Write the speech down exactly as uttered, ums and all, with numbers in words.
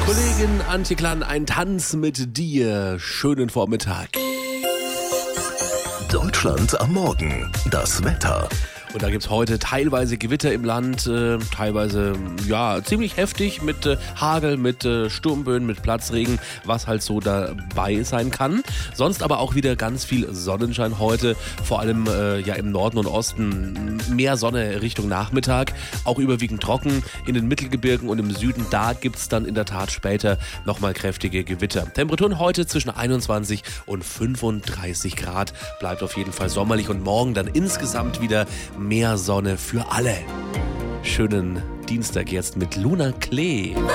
Kollegin Antje Klann, ein Tanz mit dir. Schönen Vormittag. Deutschland am Morgen. Das Wetter. Und da gibt's heute teilweise Gewitter im Land, äh, teilweise ja ziemlich heftig mit äh, Hagel, mit äh, Sturmböen, mit Platzregen, was halt so dabei sein kann. Sonst aber auch wieder ganz viel Sonnenschein heute, vor allem äh, ja im Norden und Osten mehr Sonne Richtung Nachmittag, auch überwiegend trocken. In den Mittelgebirgen und im Süden, da gibt's dann in der Tat später nochmal kräftige Gewitter. Temperaturen heute zwischen einundzwanzig und fünfunddreißig Grad, bleibt auf jeden Fall sommerlich und morgen dann insgesamt wieder mehr Sonne für alle. Schönen Dienstag jetzt mit Luna Klee.